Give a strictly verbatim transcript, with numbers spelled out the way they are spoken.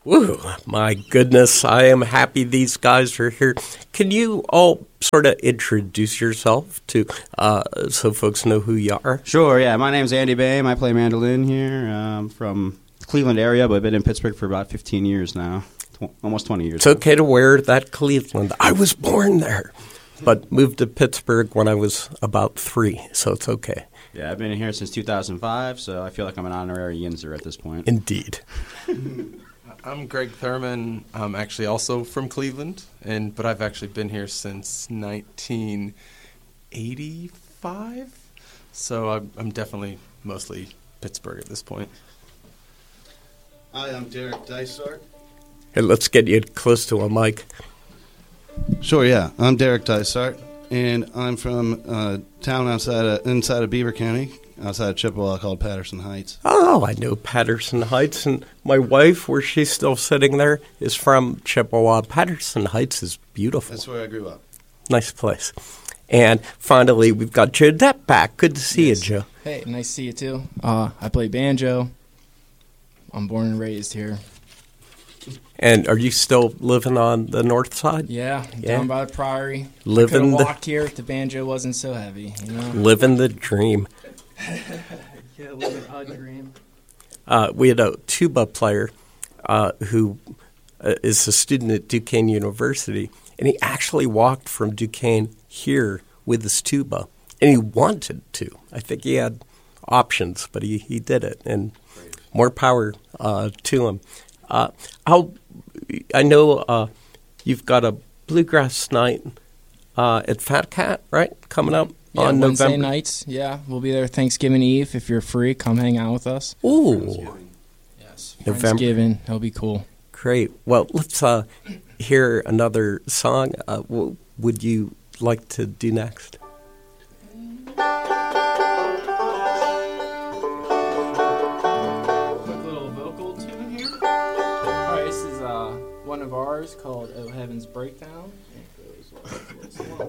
Woo, my goodness, I am happy these guys are here. Can you all sort of introduce yourself to uh, so folks know who you are? Sure, yeah. My name's Andy Boehm. I play mandolin here. I'm from the Cleveland area, but I've been in Pittsburgh for about fifteen years now, Tw- almost twenty years. It's okay to wear that Cleveland. I was born there, but moved to Pittsburgh when I was about three, so it's okay. Yeah, I've been here since two thousand five, so I feel like I'm an honorary Yinzer at this point. Indeed. I'm Greg Thurman. I'm actually also from Cleveland, and but I've actually been here since nineteen eighty-five. So I'm, I'm definitely mostly Pittsburgh at this point. Hi, I'm Derek Dysart. Hey, let's get you close to a mic. Sure, yeah. I'm Derek Dysart, and I'm from a town outside of, inside of Beaver County, outside of Chippewa, called Patterson Heights. Oh, I know Patterson Heights, and my wife, where she's still sitting there, is from Chippewa. Patterson Heights is beautiful. That's where I grew up. Nice place. And finally, we've got Joe Depp back. Good to see Yes. you, Joe. Hey, nice to see you too. Uh, I play banjo. I'm born and raised here. And are you still living on the north side? Yeah, Yeah. down by the Priory. Living I could the- have walked here if the banjo wasn't so heavy. You know. Living the dream. Yeah, living a dream. Uh, we had a tuba player uh, who uh, is a student at Duquesne University, and he actually walked from Duquesne here with his tuba, and he wanted to. I think he had options, but he, he did it, and more power uh, to him. Uh, I'll, I know uh, you've got a bluegrass night uh, at Fat Cat, right, coming up Yeah, on Wednesday November. nights. Yeah, we'll be there Thanksgiving Eve. If you're free, come hang out with us. Ooh, Yes, November. Thanksgiving. That'll be cool. great. Well, let's uh, hear another song. Uh, what would you like to do next? Quick little vocal tune here. All right, this is uh, one of ours called "Oh Heaven's Breakdown." It goes like this.